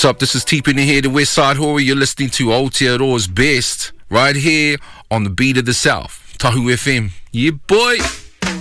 What's up? This is T-Pin here, the West Side Horror. You're listening to Aotearoa's Best right here on the Beat of the South, Tahu FM. Yeah, boy!